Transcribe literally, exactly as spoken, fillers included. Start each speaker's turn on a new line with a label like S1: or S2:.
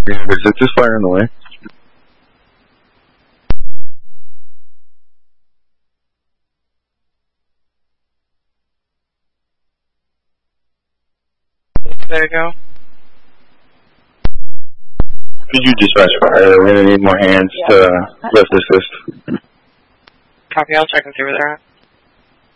S1: Yeah, there's just fire in the way.
S2: There you go.
S1: Could you dispatch fire? We're gonna need more hands to lift assist.
S2: Copy, I'll check and see where they're at.